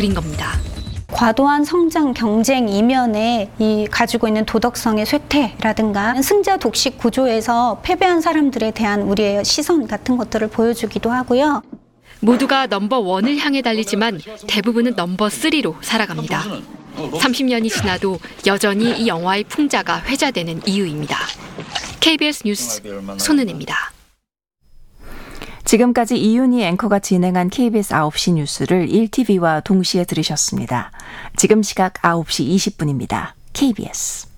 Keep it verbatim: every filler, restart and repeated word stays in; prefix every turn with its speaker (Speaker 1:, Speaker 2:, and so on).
Speaker 1: 그린 겁니다.
Speaker 2: 과도한 성장 경쟁 이면에 이 가지고 있는 도덕성의 쇠퇴라든가 승자 독식 구조에서 패배한 사람들에 대한 우리의 시선 같은 것들을 보여주기도 하고요.
Speaker 1: 모두가 넘버원을 향해 달리지만 대부분은 넘버쓰리로 살아갑니다. 삼십 년이 지나도 여전히 이 영화의 풍자가 회자되는 이유입니다. 케이비에스 뉴스 손은혜입니다.
Speaker 3: 지금까지 이윤희 앵커가 진행한 케이비에스 아홉 시 뉴스를 일 티비와 동시에 들으셨습니다. 지금 시각 아홉 시 이십 분입니다. 케이비에스